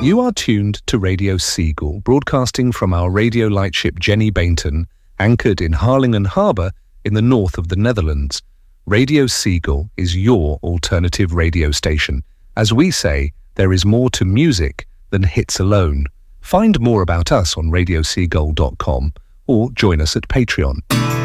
You are tuned to Radio Seagull, broadcasting from our radio lightship Jenny Bainton, anchored in Harlingen Harbour in the north of the Netherlands. Radio Seagull is your alternative radio station. As we say, there is more to music than hits alone. Find more about us on radioseagull.com or join us at Patreon.